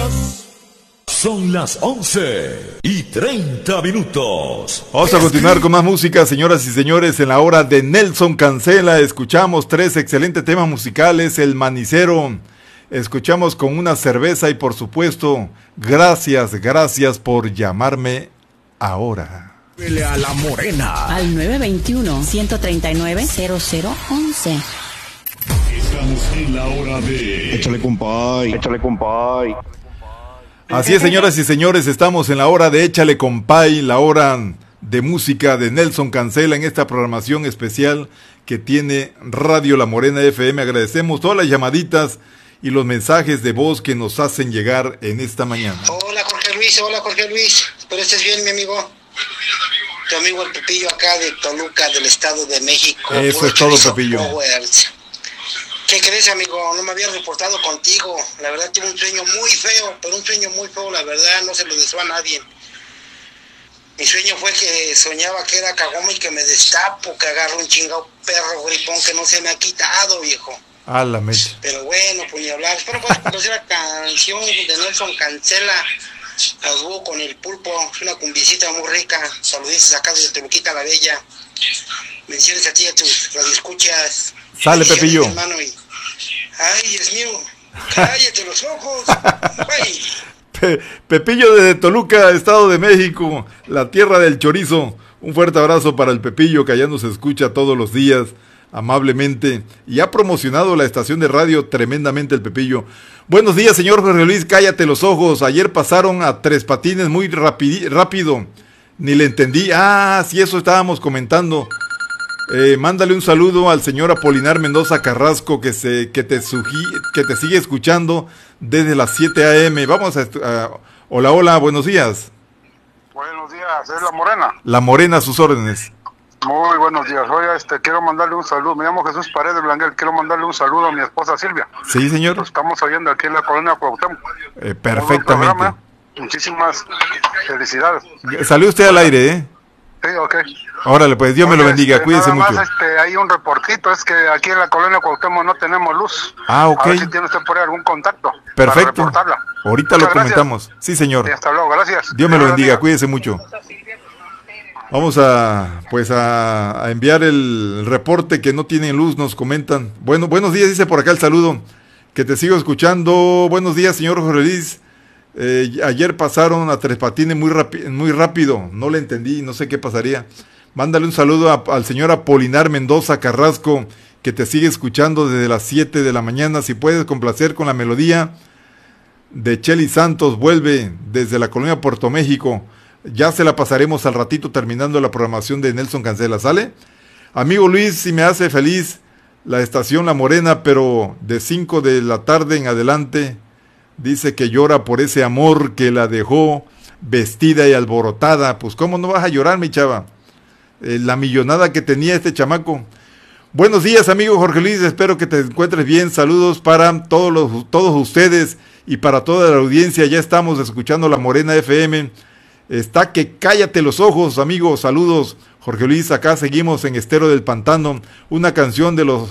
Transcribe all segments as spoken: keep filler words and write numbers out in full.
Son las once y treinta minutos. Vamos a continuar con más música, señoras y señores, en la hora de Nelson Cancela. Escuchamos tres excelentes temas musicales, El Manicero, escuchamos Con una cerveza y por supuesto, Gracias, gracias por llamarme ahora. A la Morena. Al nueve veintiuno, ciento treinta y nueve, cero cero once. Estamos en la hora de... Échale compay, échale compay. Así es, señoras y señores, estamos en la hora de Échale Compay, la hora de música de Nelson Cancela en esta programación especial que tiene Radio La Morena F M. Agradecemos todas las llamaditas y los mensajes de voz que nos hacen llegar en esta mañana. Hola Jorge Luis, hola Jorge Luis, espero estés bien, mi amigo. Tu amigo el Pepillo acá de Toluca, del Estado de México. Eso es todo, Pepillo. Powers. ¿Qué crees, amigo? No me había reportado contigo. La verdad tuve un sueño muy feo, pero un sueño muy feo, la verdad, no se lo deseo a nadie. Mi sueño fue que soñaba que era cagoma y que me destapo, que agarro un chingado perro gripón que no se me ha quitado, viejo. A la mecha. Pero bueno, pues ni hablar. Espero puedas conocer la canción de Nelson Cancela, Al Búho con el Pulpo. Es una cumbiecita muy rica. Saluditos acá desde Toluquita la Bella. Menciones a ti y a tus radioescuchas. Sale, Pepillo. Hermano, y... Ay, Dios mío, cállate los ojos. Pe Pepillo de Toluca, Estado de México, la tierra del chorizo. Un fuerte abrazo para el Pepillo, que allá nos escucha todos los días, amablemente, y ha promocionado la estación de radio tremendamente el Pepillo. Buenos días, señor Jorge Luis, cállate los ojos. Ayer pasaron a Tres Patines muy rápido, ni le entendí. Ah, sí, eso estábamos comentando. Eh, mándale un saludo al señor Apolinar Mendoza Carrasco que se que te sugi, que te sigue escuchando desde las siete a eme. Vamos a, a hola, hola, buenos días. Buenos días, es La Morena. La Morena, a sus órdenes. Muy buenos días. Oye, este, quiero mandarle un saludo. Me llamo Jesús Paredes Blanquel. Quiero mandarle un saludo a mi esposa Silvia. Sí, señor. Lo estamos oyendo aquí en la colonia Cuauhtémoc. Eh, perfectamente. Muchísimas felicidades. Salió usted al aire, ¿eh? Sí, ok. Órale, pues Dios Oye, me lo bendiga, este, cuídese nada más, mucho. Este, hay un reportito, es que aquí en la colonia Cuauhtémoc no tenemos luz. Ah, ok. A ver si tiene usted por ahí algún contacto. Perfecto. Para reportarla. Ahorita Muchas lo comentamos. Gracias. Sí, señor. Sí, hasta luego, gracias. Dios me lo bendiga, bendiga, cuídese mucho. Vamos a, pues a, a enviar el reporte que no tienen luz, nos comentan. Bueno, buenos días, dice por acá el saludo, que te sigo escuchando. Buenos días, señor Jorge Luis. Eh, ayer pasaron a Tres Patines muy, muy rápido, no le entendí, no sé qué pasaría. Mándale un saludo a, al señor Apolinar Mendoza Carrasco, que te sigue escuchando desde las siete de la mañana. Si puedes complacer con la melodía de Chely Santos, Vuelve, desde la colonia Puerto México. Ya se la pasaremos al ratito terminando la programación de Nelson Cancela, ¿sale? Amigo Luis, si me hace feliz la estación La Morena, pero de cinco de la tarde en adelante, dice que llora por ese amor que la dejó vestida y alborotada. Pues cómo no vas a llorar, mi chava, eh, la millonada que tenía este chamaco. Buenos días, amigo Jorge Luis, espero que te encuentres bien. Saludos para todos los, todos ustedes y para toda la audiencia. Ya estamos escuchando La Morena F M. Está que cállate los ojos, amigos. Saludos, Jorge Luis. Acá seguimos en Estero del Pantano, una canción de los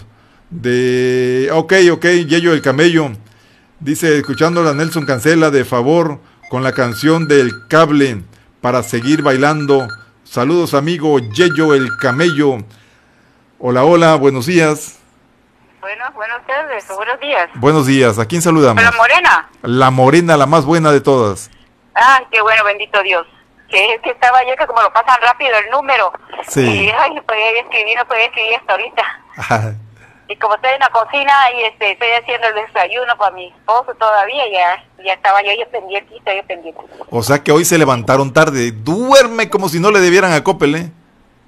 de ok, ok, Yello el Camello. Dice, escuchando a Nelson Cancela, de favor, con la canción del Cable, para seguir bailando. Saludos, amigo Yello el Camello. Hola, hola, buenos días. Bueno, buenos tardes, buenos días. Buenos días, ¿a quién saludamos? La Morena. La Morena, la más buena de todas. Ah, qué bueno, bendito Dios. Que es que estaba yo que como lo pasan rápido el número. Sí. Y ay, no podía escribir, no podía escribir hasta ahorita. Ajá. Y como estoy en la cocina y este, estoy haciendo el desayuno para mi esposo todavía, ya ya estaba yo, yo pendiente, estoy yo pendiente. O sea que hoy se levantaron tarde. Duerme como si no le debieran a Coppel, ¿eh?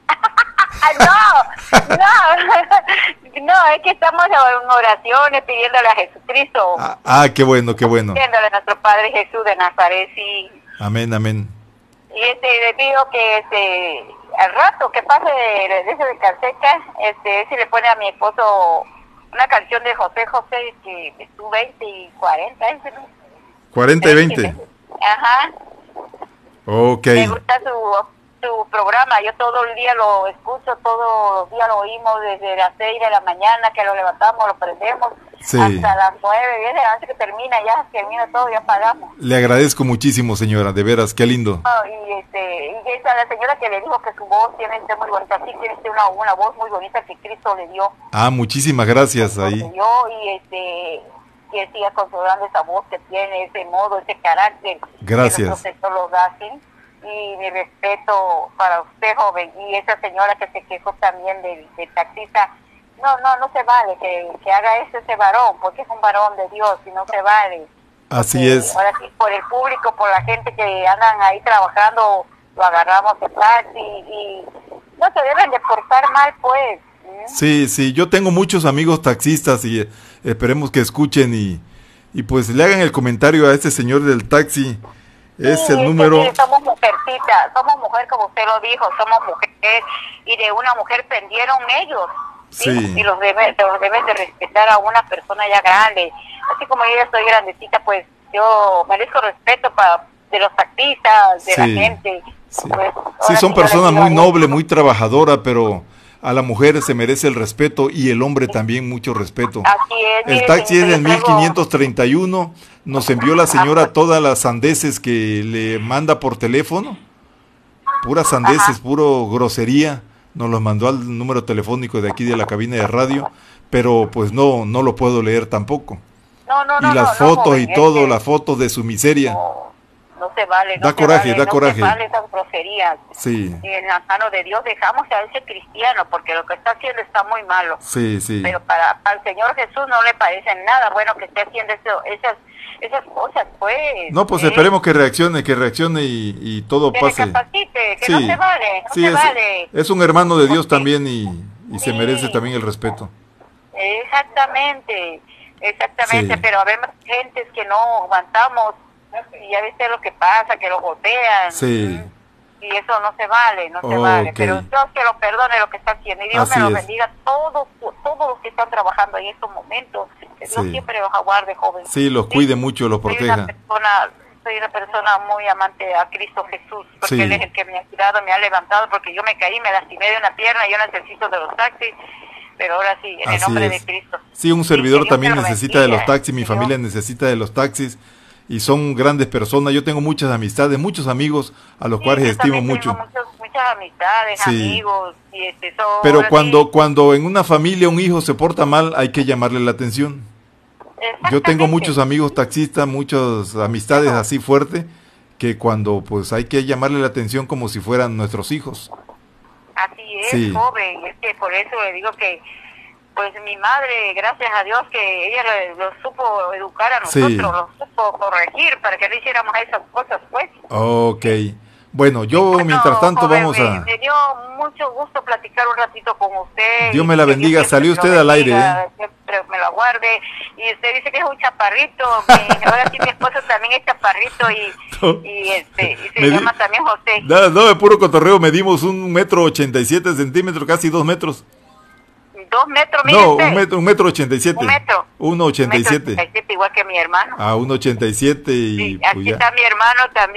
no, no, no, es que estamos en oraciones pidiéndole a Jesucristo. Ah, ah, qué bueno, qué bueno. Pidiéndole a nuestro Padre Jesús de Nazaret, sí. Amén, amén. Y este, le pido que este, al rato que pase de, de eso de Canseca, este, si le pone a mi esposo una canción de José José, que es su veinte y cuarenta, ¿eh? cuarenta y veinte. Ajá. Ok. Me gusta su, su programa, yo todo el día lo escucho, todos los días lo oímos desde las seis de la mañana que lo levantamos, lo prendemos Sí. Hasta las nueve, diez de la noche que termina, ya termina todo, ya pagamos. Le agradezco muchísimo, señora, de veras, qué lindo. No, y este, y esa la señora que le dijo que su voz tiene que ser muy bonita, sí, tiene que ser una, una voz muy bonita que Cristo le dio. Ah, muchísimas gracias ahí. Le dio, y este, que siga consolando esa voz que tiene, ese modo, ese carácter. Gracias. Que los profesores lo hacen. Y mi respeto para usted, joven, y esa señora que se quejó también del, del taxista. No, no, no se vale que, que haga eso ese varón, porque es un varón de Dios y no se vale. Así Porque, es. ahora sí, por el público, por la gente que andan ahí trabajando, lo agarramos de taxi y no se deben de portar mal, pues. ¿Mm? Sí, sí, yo tengo muchos amigos taxistas y eh, esperemos que escuchen y, y pues le hagan el comentario a este señor del taxi. Es Sí, el es que número... mire, somos mujercitas, somos mujer como usted lo dijo, somos mujer y de una mujer pendieron ellos. ¿sí? Sí. Y los deben, los deben de respetar a una persona ya grande. Así como yo ya estoy grandecita, pues yo merezco respeto para de los taxistas, de Sí, la gente. Sí, Pues, sí ahora son sí yo personas les digo muy a nobles, ellos, muy trabajadoras, pero a la mujer se merece el respeto y el hombre también mucho respeto. Así es, El mire, taxi es señorita, del yo mil traigo- quinientos treinta y uno, nos envió la señora todas las sandeces que le manda por teléfono, puras sandeces, Ajá. puro grosería, nos los mandó al número telefónico de aquí de la cabina de radio, pero pues no, no lo puedo leer tampoco. No, no, Y no, las no, no, fotos joven, y es todo, que las fotos de su miseria. No, no se vale. No Da se coraje, vale, da no coraje. se vale esas groserías. Sí, Y en la mano de Dios dejamos a ese cristiano, porque lo que está haciendo está muy malo. sí, sí. Pero para al Señor Jesús no le parece nada bueno que esté haciendo eso, esas esas cosas, pues. No, pues ¿sí? esperemos que reaccione, que reaccione y, y todo Que pase. recapacite, que Sí, no se vale, no sí, se es, vale. es un hermano de Dios Porque- también y, y se Sí. merece también el respeto. Exactamente, exactamente, Sí. pero habemos gentes que no aguantamos y ya viste lo que pasa, que lo golpean. Sí. Y eso no se vale, no se Ok. vale. Pero Dios que lo perdone lo que está haciendo. Y Dios Así me lo es. bendiga todos, todos los que están trabajando ahí en estos momentos. Que Dios Sí. siempre los aguarde, joven. Sí, los cuide mucho, los Soy proteja. una persona, soy una persona muy amante a Cristo Jesús, porque Sí. Él es el que me ha cuidado, me ha levantado, porque yo me caí, me lastimé de una pierna, yo necesito de los taxis, pero ahora sí, en el Así nombre es. de Cristo. Sí, un servidor que Dios también te lo necesita de los bendiga, taxis, mi que familia Dios- necesita de los taxis y son grandes personas. Yo tengo muchas amistades, muchos amigos a los Sí, cuales yo estimo también mucho. tengo muchos- muchas amistades, Sí. amigos, y este, son, Pero ahora cuando sí, cuando en una familia un hijo se porta mal, hay que llamarle la atención. Yo tengo exactamente. muchos amigos taxistas, muchas amistades así fuertes, que cuando pues hay que llamarle la atención como si fueran nuestros hijos. Así es, Sí. joven, es que por eso le digo que, pues mi madre, gracias a Dios que ella lo, lo supo educar a Sí. nosotros, lo supo corregir para que no hiciéramos esas cosas, pues. Ok. Bueno, yo Bueno, mientras tanto joven, vamos me, a... me dio mucho gusto platicar un ratito con usted. Dios y me la que bendiga. Dios Salió siempre usted lo al aire, bendiga, ¿eh? Siempre me lo aguarde. Y usted dice que es un chaparrito. mi- ahora sí mi esposo también es chaparrito y, No. y, este, y se Me di- llama también José. No, no, de puro cotorreo, medimos un metro ochenta y siete centímetros, casi dos metros. Dos metros, mire No, usted. un metro, un metro ochenta y siete. Un metro. Uno ochenta y Un metro siete. ochenta y siete, igual que mi hermano. A uno ochenta y siete y Sí, aquí pues ya. está mi hermano también.